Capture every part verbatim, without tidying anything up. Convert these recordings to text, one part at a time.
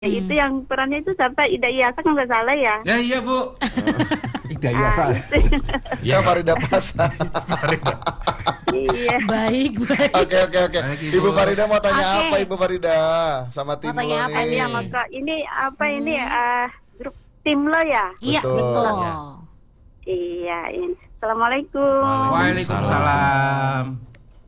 Ya, Hmm. itu yang perannya itu sampai Ida Iyasa kalau nggak salah ya. Ya iya Bu. Ida Iyasa. Ya Farida Pasa. Iya. Baik, baik. Oke oke oke. Baik, Ibu Ibu. Farida mau tanya Oke. apa Ibu Farida sama tim Mau tanya lo apa nih? nih? Iya, maka ini apa ini Hmm. ah, grup tim lo ya? Iya, Betul. betul. Ya. Iya, ini. Assalamualaikum. Waalaikumsalam.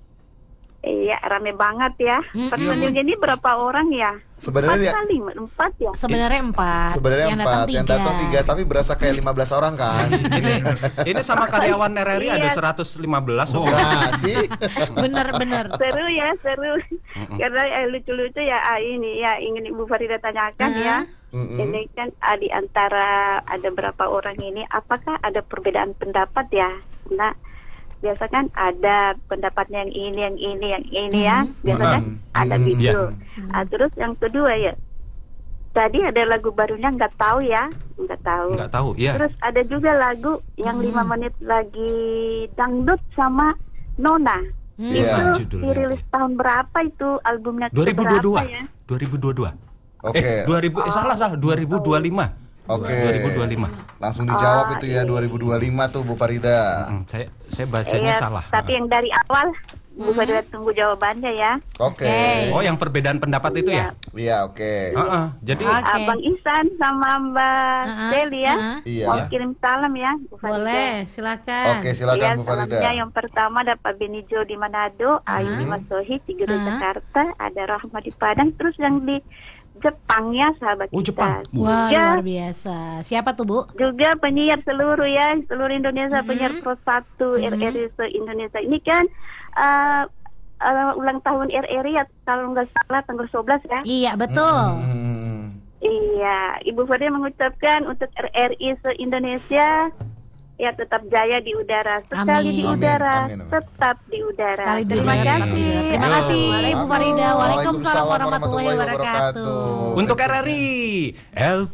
Iya, rame banget ya. Mm-mm. Personilnya ini berapa orang ya? Sebenarnya Empat dia- kali, empat ya? Sebenarnya empat. Sebenarnya yang empat, datang yang tiga. datang tiga, tapi berasa kayak lima belas orang kan? Ini ini sama karyawan R R I ada Iya. seratus lima belas. Oh. Nah sih, Bener, bener. Seru ya, seru. Karena eh, lucu-lucu ya ah, ini ya ingin Ibu Farida tanyakan Ah. ya. Mm-mm. Ini kan ah, di antara ada berapa orang ini, apakah ada perbedaan pendapat ya? Nah, biasa kan ada pendapatnya yang ini, yang ini, yang ini ya. Biasa kan Hmm. ada Hmm. gitu. Hmm. Ah, terus yang kedua ya, tadi ada lagu barunya nggak tahu ya, nggak tahu. Nggak tahu, ya. Terus ada juga lagu yang Hmm. lima menit lagi dangdut sama Nona. Hmm. Iya. Itu Judulnya dirilis tahun berapa itu albumnya? dua ribu dua puluh dua. berapa ya? dua ribu dua puluh dua. Oke. Eh, dua ribu eh, salah salah dua ribu dua puluh lima. Oke. dua ribu dua puluh lima. Langsung dijawab Oh, itu ya iya. dua ribu dua puluh lima tuh Bu Farida. Hmm, saya saya bacanya Iya, salah. tapi yang dari awal Bu Farida tunggu jawabannya ya. Oke. Oke. Oh, yang perbedaan pendapat itu ya? Iya oke. Heeh. Jadi Oke. Abang Ihsan sama Mbak Ah, Deli ya. ah. Iya. Mau kirim salam ya Bu Farida. Boleh, silakan. Oke silakan Iya, Bu Farida. salamnya yang pertama ada Pak Benijo di Manado, Ayu di Ah. Masohi, Ciguru Ah. Jakarta, ada Rahma di Padang, terus yang di Jepang ya sahabat Oh, kita. Jepang. Wah, Juga, luar biasa. Siapa tuh, Bu? juga penyiar seluruh ya, seluruh Indonesia, Mhm. penyiar Pro satu Mhm. R R I se-Indonesia. Ini kan uh, uh, ulang tahun R R I ya, kalau nggak salah tanggal sebelas ya. Iya, betul. Hmm. Iya, Ibu Farida mengucapkan untuk R R I se-Indonesia ya tetap jaya di udara, sekali Amin. di Amin, udara, amin, amin. tetap di udara. Sekali di Terima udara, kasih. tetap di udara. Terima kasih, Ibu Farida. Waalaikumsalam Waalaikumsalam warahmatullahi warahmatullahi wabarakatuh. wabarakatuh. untuk R R I L